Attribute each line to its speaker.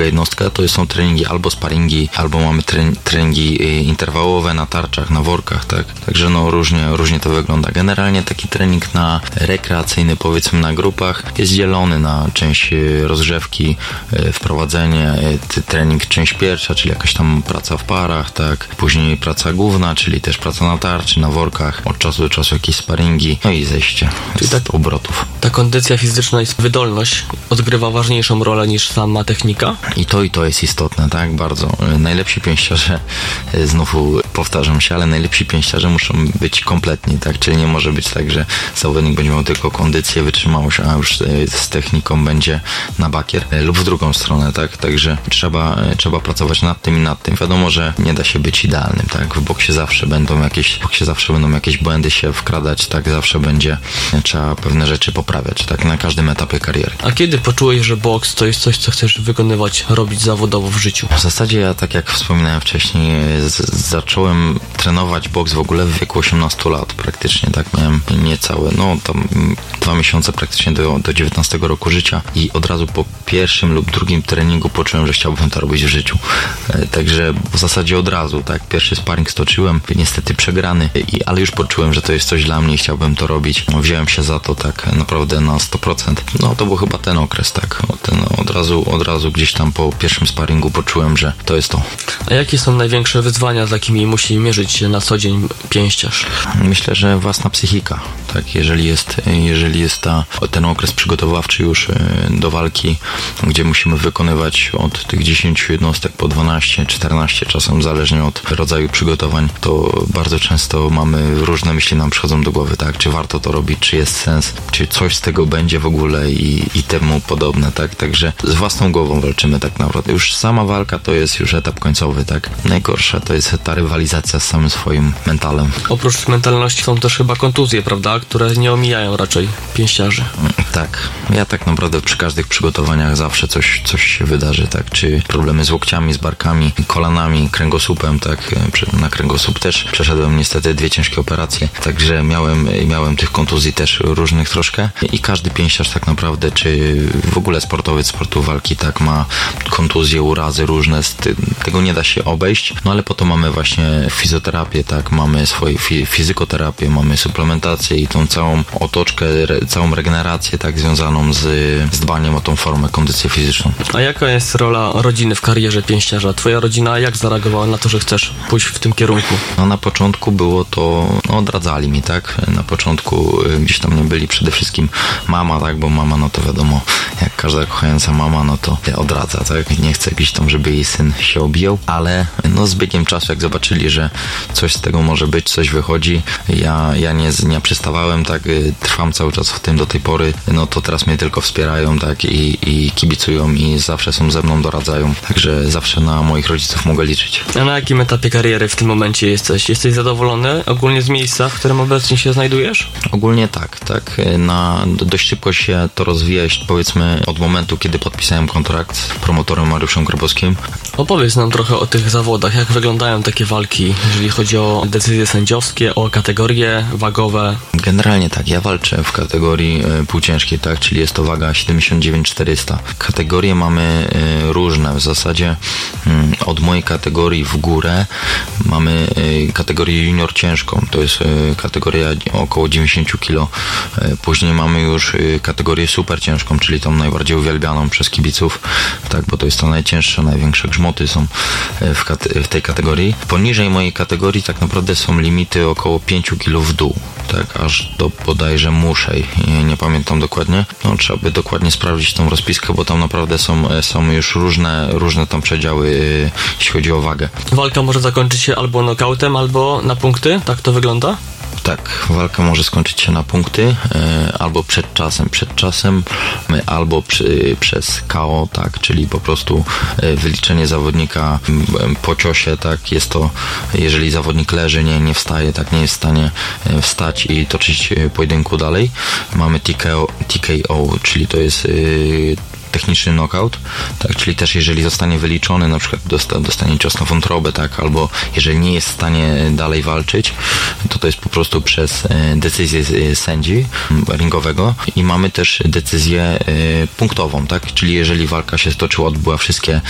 Speaker 1: druga jednostka, to są treningi albo sparingi, albo mamy treningi interwałowe na tarczach, na workach, tak? Także no różnie to wygląda. Generalnie taki trening na rekreacyjny, powiedzmy na grupach, jest dzielony na część rozgrzewki, wprowadzenie, trening część pierwsza, czyli jakaś tam praca w parach, tak? Później praca główna, czyli też praca na tarczy, na workach, od czasu do czasu jakieś sparingi, no i zejście z obrotów.
Speaker 2: Ta kondycja fizyczna i wydolność odgrywa ważniejszą rolę niż sama technika?
Speaker 1: I to jest istotne, tak? Bardzo. Najlepsi pięściarze, znów powtarzam się, ale najlepsi pięściarze muszą być kompletni, tak? Czyli nie może być tak, że zawodnik będzie miał tylko kondycję, wytrzymałość, a już z techniką będzie na bakier, lub w drugą stronę, tak? Także trzeba pracować nad tym i nad tym. Wiadomo, że nie da się być idealnym, tak? W boksie zawsze będą jakieś błędy się wkradać, tak? Zawsze trzeba pewne rzeczy poprawiać, tak? Na każdym etapie kariery.
Speaker 2: A kiedy poczułeś, że boks to jest coś, co chcesz wykonywać, robić zawodowo w życiu?
Speaker 1: W zasadzie ja, tak jak wspominałem wcześniej, zacząłem trenować boks w ogóle w wieku 18 lat praktycznie, tak? Miałem niecałe, tam 2 miesiące praktycznie do 19 roku życia i od razu po pierwszym lub drugim treningu poczułem, że chciałbym to robić w życiu. Także w zasadzie od razu, tak? Pierwszy sparring stoczyłem, niestety przegrany, ale już poczułem, że to jest coś dla mnie i chciałbym to robić. Wziąłem się za to tak naprawdę na 100%. To był chyba ten okres, tak? Od razu gdzieś tam po pierwszym sparingu poczułem, że to jest to.
Speaker 2: A jakie są największe wyzwania, z jakimi musi mierzyć się na co dzień pięściarz?
Speaker 1: Myślę, że własna psychika, tak? Jeżeli jest ten okres przygotowawczy już do walki, gdzie musimy wykonywać od tych 10 jednostek po 12, 14 czasem, zależnie od rodzaju przygotowań, to bardzo często mamy różne myśli nam przychodzą do głowy, tak? Czy warto to robić, czy jest sens, czy coś z tego będzie w ogóle i temu podobne, tak? Także z własną głową walczymy tak naprawdę. Już sama walka to jest już etap końcowy, tak? Najgorsze to jest ta rywalizacja z samym swoim mentalem.
Speaker 2: Oprócz mentalności są też chyba kontuzje, prawda? Które nie omijają raczej pięściarzy.
Speaker 1: Tak. Ja tak naprawdę przy każdych przygotowaniach zawsze coś się wydarzy, tak? Czy problemy z łokciami, z barkami, kolanami, kręgosłupem, tak? Na kręgosłup też przeszedłem niestety 2 ciężkie operacje, także miałem tych kontuzji też różnych troszkę i każdy pięściarz tak naprawdę, czy w ogóle sportowiec sportu walki, tak? Ma kontuzje, urazy różne, tego nie da się obejść, ale po to mamy właśnie fizjoterapię, tak? Mamy swoje fizykoterapię, mamy suplementację i tą całą otoczkę, całą regenerację, tak? Związaną z dbaniem o tą formę, kondycję fizyczną.
Speaker 2: A jaka jest rola rodziny w karierze pięściarza? Twoja rodzina jak zareagowała na to, że chcesz pójść w tym kierunku?
Speaker 1: Na początku było to, odradzali mi, tak? Na początku gdzieś tam nie byli, przede wszystkim mama, tak? Bo mama, to wiadomo, jak każda kochająca mama, to odradza, tak? Nie chce gdzieś tam, żeby jej syn się obijał, ale z biegiem czasu, jak zobaczyli, że coś z tego może być, coś wychodzi, ja nie przestawałem, tak? Trwam cały czas w tym do tej pory, to teraz mnie tylko wspierają, tak? I kibicują i zawsze są ze mną, doradzają, także zawsze na moich rodziców mogę liczyć.
Speaker 2: A na jakim etapie kariery w tym momencie jesteś? Jesteś zadowolony ogólnie z miejsca, w którym obecnie się znajdujesz?
Speaker 1: Ogólnie tak. Dość szybko się to rozwija, powiedzmy od momentu, kiedy podpisałem kontrakt z promotorem Mariuszem Grabowskim.
Speaker 2: Opowiedz nam trochę o tych zawodach, jak wyglądają takie walki, jeżeli chodzi o decyzje sędziowskie, o kategorie wagowe.
Speaker 1: Generalnie tak, ja walczę w kategorii półciężkiej, tak, czyli jest to waga 79-400. Kategorie mamy różne, w zasadzie od mojej kategorii w górę mamy kategorię junior ciężką, to jest kategoria około 90 kg. Później mamy już kategorię super ciężką, czyli tą najbardziej uwielbianą przez kibiców, tak, bo to jest to najcięższe, największe grzmoty są w tej kategorii. Poniżej mojej kategorii tak naprawdę są limity około 5 kg w dół, tak, aż do bodajże muszej, nie pamiętam dokładnie. Trzeba by dokładnie sprawdzić tą rozpiskę, bo tam naprawdę są już różne tam przedziały, jeśli chodzi o wagę.
Speaker 2: Walka może zakończyć się albo nokautem, albo na punkty, tak to wygląda?
Speaker 1: Tak, walka może skończyć się na punkty, albo przed czasem, albo przez KO, tak, czyli po prostu wyliczenie zawodnika po ciosie, tak, jest to, jeżeli zawodnik leży, nie wstaje, tak, nie jest w stanie wstać i toczyć pojedynku dalej. Mamy TKO, czyli to jest techniczny knockout, tak, czyli też jeżeli zostanie wyliczony, na przykład dostanie cios na wątrobę, tak, albo jeżeli nie jest w stanie dalej walczyć, to jest po prostu przez decyzję sędzi ringowego i mamy też decyzję punktową, tak, czyli jeżeli walka się stoczyła, odbyła wszystkie